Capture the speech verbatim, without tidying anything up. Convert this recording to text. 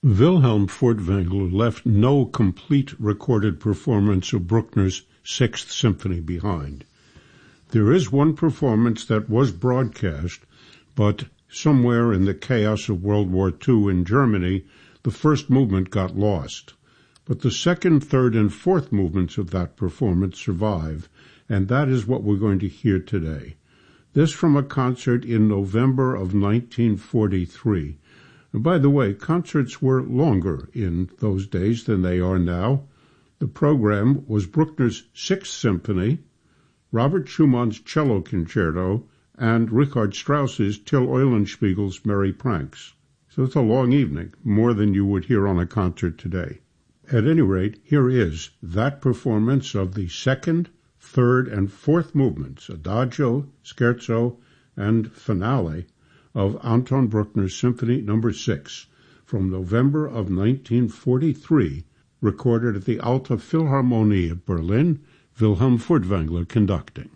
Wilhelm Furtwängler left no complete recorded performance of Bruckner's Sixth Symphony behind. There is one performance that was broadcast, but somewhere in the chaos of World War Two in Germany, the first movement got lost. But the second, third, and fourth movements of that performance survive, and that is what we're going to hear today. This from a concert in November of nineteen forty-three. And by the way, concerts were longer in those days than they are now. The program was Bruckner's Sixth Symphony, Robert Schumann's Cello Concerto, and Richard Strauss's Till Eulenspiegel's Merry Pranks. So it's a long evening, more than you would hear on a concert today. At any rate, here is that performance of the second, third, and fourth movements, Adagio, Scherzo, and Finale, of Anton Bruckner's Symphony Number six, from November of nineteen forty-three, recorded at the Alte Philharmonie of Berlin, Wilhelm Furtwängler conducting.